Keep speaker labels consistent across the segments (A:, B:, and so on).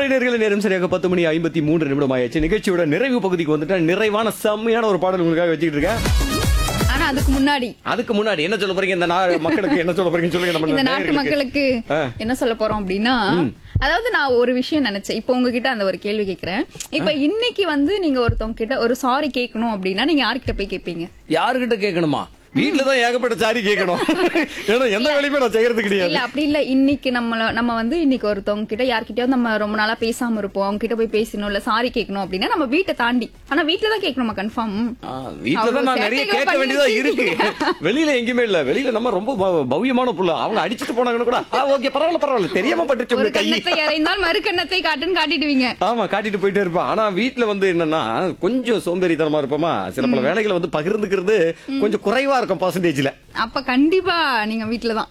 A: நேயர்களே, நேரம் சரியாக 10:53 ஆயிடுச்சு. நிகழ்ச்சியோட நிறைவு பகுதிக்கு வந்துட்டா நிறைவான செம்மையான ஒரு பாடல் உங்களுக்காக வச்சுக்கிட்டு இருக்கேன்.
B: ஆனா அதுக்கு முன்னாடி
A: என்ன சொல்ல போறீங்க? இந்த மக்களுக்கு என்ன சொல்ல போறீங்க சொல்லுங்க. நம்ம
B: இந்த நாட்டு மக்களுக்கு என்ன சொல்ல போறோம் அப்படின்னா, அதாவது நான் ஒரு விஷயம் நினைச்சேன். இப்ப உங்ககிட்ட அந்த ஒரு கேள்வி கேக்குறேன். இப்ப இன்னைக்கு நீங்க ஒருத்தவங்க கிட்ட ஒரு சாரி கேட்கணும் அப்படின்னா நீங்க யார்கிட்ட போய் கேட்பீங்க?
A: யாருகிட்ட கேட்கணுமா? வீட்டுலதான் ஏகப்பட்ட சாரி கேட்கணும். ஏன்னா எந்த வேலையுமே நான் செய்யறது கிடையாது.
B: இல்ல அப்படி இல்ல. இன்னைக்கு நம்ம இன்னைக்கு ஒருத்தவங்க கிட்ட யார்கிட்டயாவது நம்ம ரொம்ப நாளா பேசாம இருப்போம், அவங்க கிட்ட போய் பேசணும் இல்ல சாரி கேட்கணும் அப்படின்னா நம்ம வீட்டை தாண்டி, ஆனா வீட்டுலதான் கேட்கணுமா? கன்ஃபார்ம்
A: வீட்டுலதான் நான் நிறைய கேட்க வேண்டியதா இருக்கு. வெளியில எங்கேயுமே இல்ல. வெளியில நம்ம ரொம்ப பவ்யமான புள்ள. அவங்க அடிச்சுட்டு போனாங்கன்னு கூட ஓகே பரவாயில்ல தெரியாம பட்டுச்சு.
B: ஒரு கண்ணத்தை இறைந்தால் மறு கண்ணத்தை காட்டுன்னு காட்டிடுவீங்க.
A: ஆமா, காட்டிட்டு போயிட்டே இருப்பேன். ஆனா வீட்டுல என்னன்னா கொஞ்சம் சோம்பேறித்தனமா இருப்போமா, சில பல வேலைகளை பகிர்ந்துக்கிறது கொஞ்சம் குறைவா இருக்கும் பர்சன்டேஜ்ல.
B: அப்ப கண்டிப்பா நீங்க வீட்டுலதான்.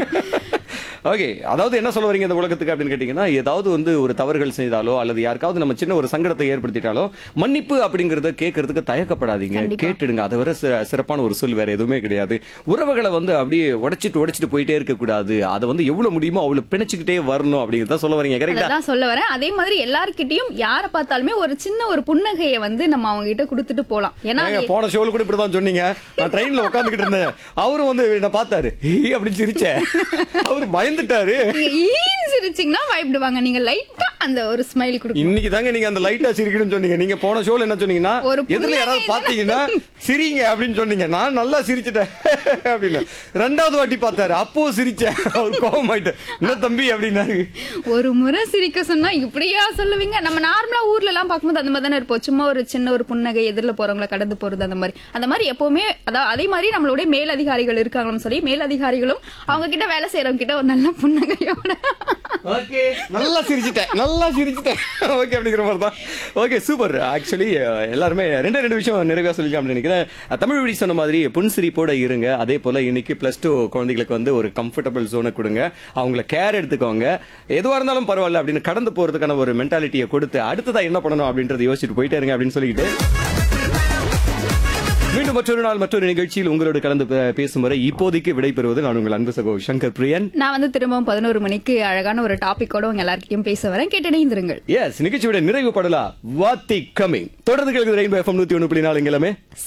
A: ஓகே, அதாவது என்ன சொல்ல வரீங்க இந்த உலகத்துக்கு அப்படின்னு கேட்டீங்கன்னா, ஏதாவது ஒரு தவறுகள் செய்தாலோ அல்லது யாருக்காவது நம்ம சின்ன ஒரு சங்கடத்தை ஏற்படுத்திட்டாலோ மன்னிப்பு அப்படிங்கறத கேட்கறதுக்கு தயக்கப்படாதீங்க, கேட்டுடுங்க. அதை வர சிறப்பான ஒரு சொல் வேற எதுவுமே கிடையாது. உறவுகளை அப்படியே உடைச்சிட்டு போயிட்டே இருக்க கூடாது. அதை எவ்வளவு முடியுமோ அவ்வளவு பிணைச்சுக்கிட்டே வரணும் அப்படிங்கறத சொல்ல வரீங்க. கரெக்டா
B: சொல்ல வரேன். அதே மாதிரி எல்லார்கிட்டயும் யார பார்த்தாலுமே ஒரு சின்ன ஒரு புன்னகையை நம்ம அவங்க கிட்ட கொடுத்துட்டு போலாம். ஏன்னா
A: போன ஷோல கூட இப்படிதான் சொன்னீங்க. நான் ட்ரெயின்ல உட்காந்துக்கிட்டு இருந்தேன். அவரும் என்ன பார்த்தாரு அப்படின்னு சிரிச்சேன். அவரு பயந்துட்டாரு.
B: சிரிச்சீங்கன்னா பயப்படுவாங்க. நீங்க லைட்டா அந்த ஒரு ஸ்மைல் கொடுங்க.
A: இன்னைக்கு தாங்க நீங்க அந்த லைட்டா சிரிக்கணும்னு சொன்னீங்க. நீங்க போன ஷோல என்ன சொன்னீங்கன்னா, எதுல யாராவது பாத்தீங்கன்னா சிரிங்க அப்படின்னு சொன்னீங்க. நான் நல்லா சிரிச்சிட்டேன் அப்படின்னு. ரெண்டாவது வாட்டி பார்த்தாரு, அப்போ சிரிச்சேன். அவர் கோபமாயிட்டு என்ன தம்பி அப்படின்னாரு. ஒரு
B: முறை சிரிக்க சொன்னா இப்படியா சொல்லுவீங்க? நம்ம நார்மலா ஊர்ல எல்லாம் பார்க்கும்போது அந்த மாதிரி தானே இருப்போம். சும்மா ஒரு சின்ன ஒரு புன்னகை, எதிரில போறவங்களை கடந்து போறது, அந்த மாதிரி எப்பவுமே. அதே மாதிரி நம்மளுடைய மேலதிகாரிகள் இருக்காங்கன்னு சொல்லி மேலதிகாரிகளும் அவங்க கிட்ட வேலை செய்யறவங்க கிட்ட ஒரு நல்ல புன்னகையோட
A: நல்லா சிரிச்சிட்டேன் ஓகே அப்படிங்கிற மாதிரி தான். Okay, super. ஆக்சுவலி எல்லாருமே ரெண்டு விஷயம் நிறைவா சொல்லிக்கலாம் அப்படின்னு நினைக்கிறேன். தமிழ் வழி சொன்ன மாதிரி புன்சிரிப்போட இருங்க. அதே போல இன்னைக்கு +2 குழந்தைகளுக்கு ஒரு கம்ஃபர்டபுள் ஜோனை கொடுங்க. அவங்கள கேர் எடுத்துக்கோங்க. எதுவா இருந்தாலும் பரவாயில்ல அப்படின்னு கடந்து போறதுக்கான ஒரு மென்டாலிட்டியை கொடுத்து அடுத்ததா என்ன பண்ணணும் அப்படின்றத யோசிச்சுட்டு போயிட்டே இருங்க அப்படின்னு சொல்லிட்டு மீண்டும் மற்றொரு நாள் மற்றொரு நிகழ்ச்சியில் உங்களோட கலந்து பேசும் வரை இப்போதைக்கு விடைபெறுவது நான் உங்கள் அன்பு சகோ சங்கர் பிரியன்.
B: நான் திரும்பவும் 11 மணிக்கு அழகான ஒரு டாபிக்கோட உங்க எல்லார்கிட்டயும் பேச வரேன். கேட்டடைந்திருங்கள்.
A: எஸ், நிகழ்ச்சியோட நிறைவு படலா வாத்தி கமிங். தொடர்ந்து கேட்குது ரெயின்போ FM 101.4 எல்லாமே